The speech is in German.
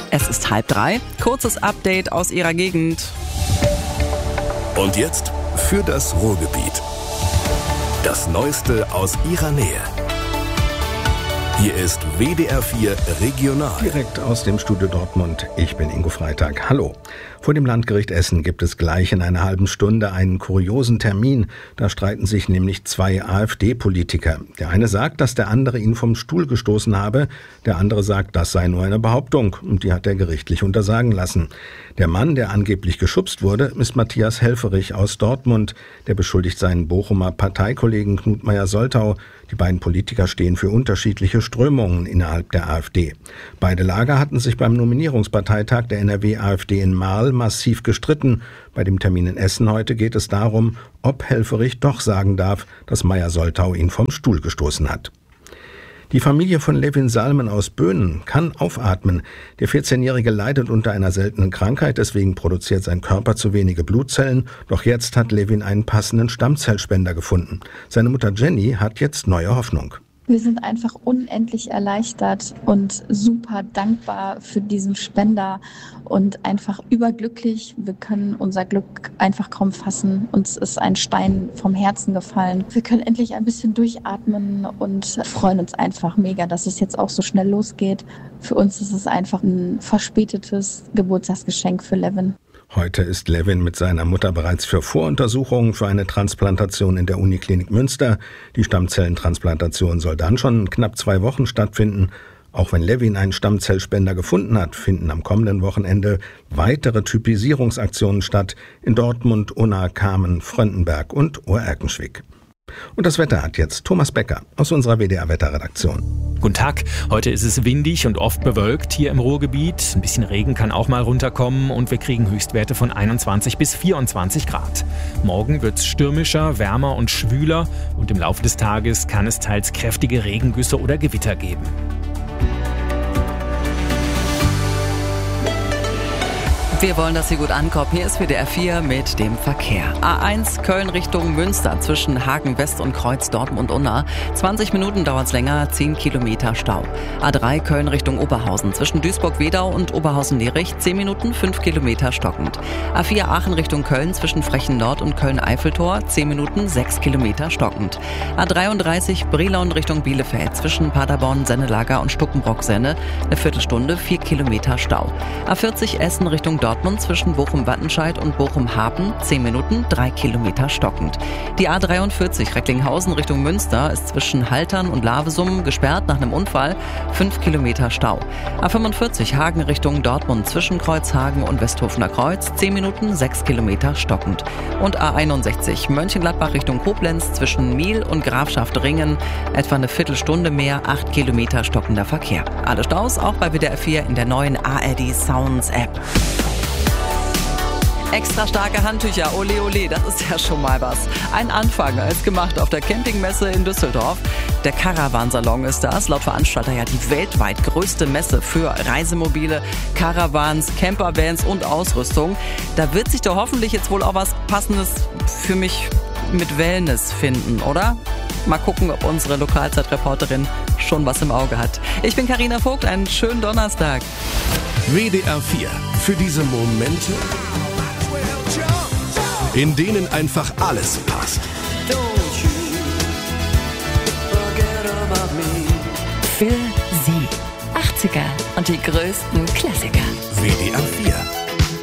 Es ist 2:30. Kurzes Update aus Ihrer Gegend. Und jetzt für das Ruhrgebiet. Das Neueste aus Ihrer Nähe. Hier ist WDR 4 Regional. Direkt aus dem Studio Dortmund. Ich bin Ingo Freitag. Hallo. Vor dem Landgericht Essen gibt es gleich in einer halben Stunde einen kuriosen Termin. Da streiten sich nämlich zwei AfD-Politiker. Der eine sagt, dass der andere ihn vom Stuhl gestoßen habe. Der andere sagt, das sei nur eine Behauptung. Und die hat er gerichtlich untersagen lassen. Der Mann, der angeblich geschubst wurde, ist Matthias Helfferich aus Dortmund. Der beschuldigt seinen Bochumer Parteikollegen Knut Meyer-Soltau. Die beiden Politiker stehen für unterschiedliche Strömungen innerhalb der AfD. Beide Lager hatten sich beim Nominierungsparteitag der NRW-AfD in Marl massiv gestritten. Bei dem Termin in Essen heute geht es darum, ob Helfferich doch sagen darf, dass Meyer-Soltau ihn vom Stuhl gestoßen hat. Die Familie von Levin Salmen aus Böhnen kann aufatmen. Der 14-Jährige leidet unter einer seltenen Krankheit, deswegen produziert sein Körper zu wenige Blutzellen. Doch jetzt hat Levin einen passenden Stammzellspender gefunden. Seine Mutter Jenny hat jetzt neue Hoffnung. Wir sind einfach unendlich erleichtert und super dankbar für diesen Spender und einfach überglücklich. Wir können unser Glück einfach kaum fassen. Uns ist ein Stein vom Herzen gefallen. Wir können endlich ein bisschen durchatmen und freuen uns einfach mega, dass es jetzt auch so schnell losgeht. Für uns ist es einfach ein verspätetes Geburtstagsgeschenk für Levin. Heute ist Levin mit seiner Mutter bereits für Voruntersuchungen für eine Transplantation in der Uniklinik Münster. Die Stammzellentransplantation soll dann schon in knapp 2 Wochen stattfinden. Auch wenn Levin einen Stammzellspender gefunden hat, finden am kommenden Wochenende weitere Typisierungsaktionen statt in Dortmund, Unna, Kamen, Fröndenberg und Oerkenschwick. Und das Wetter hat jetzt Thomas Becker aus unserer WDR-Wetterredaktion. Guten Tag. Heute ist es windig und oft bewölkt hier im Ruhrgebiet. Ein bisschen Regen kann auch mal runterkommen und wir kriegen Höchstwerte von 21 bis 24 Grad. Morgen wird es stürmischer, wärmer und schwüler und im Laufe des Tages kann es teils kräftige Regengüsse oder Gewitter geben. Wir wollen, dass Sie gut ankommen. Hier ist WDR 4 mit dem Verkehr. A1 Köln Richtung Münster zwischen Hagen West und Kreuz Dortmund-Unna. 20 Minuten dauert's länger, 10 Kilometer Stau. A3 Köln Richtung Oberhausen zwischen Duisburg-Wedau und Oberhausen-Lierich. 10 Minuten, 5 Kilometer stockend. A4 Aachen Richtung Köln zwischen Frechen Nord und Köln-Eiffeltor. 10 Minuten, 6 Kilometer stockend. A33 Brilon Richtung Bielefeld zwischen Paderborn, Sennelager und Stuckenbrock-Senne. Eine Viertelstunde, 4 Kilometer Stau. A40 Essen Richtung Dortmund zwischen Bochum-Wattenscheid und Bochum-Hapen, 10 Minuten, 3 Kilometer stockend. Die A43 Recklinghausen Richtung Münster ist zwischen Haltern und Lavesum gesperrt nach einem Unfall, 5 Kilometer Stau. A45 Hagen Richtung Dortmund zwischen Kreuzhagen und Westhofener Kreuz, 10 Minuten, 6 Kilometer stockend. Und A61 Mönchengladbach Richtung Koblenz zwischen Miel und Grafschaft Ringen, etwa eine Viertelstunde mehr, 8 Kilometer stockender Verkehr. Alle Staus auch bei WDR 4 in der neuen ARD Sounds App. Extra starke Handtücher, ole ole, das ist ja schon mal was. Ein Anfang ist gemacht auf der Campingmesse in Düsseldorf. Der Caravan-Salon ist das, laut Veranstalter ja die weltweit größte Messe für Reisemobile, Caravans, Campervans und Ausrüstung. Da wird sich doch hoffentlich jetzt wohl auch was Passendes für mich mit Wellness finden, oder? Mal gucken, ob unsere Lokalzeitreporterin schon was im Auge hat. Ich bin Carina Vogt, einen schönen Donnerstag. WDR 4 für diese Momente, in denen einfach alles passt. Für Sie 80er und die größten Klassiker. WDR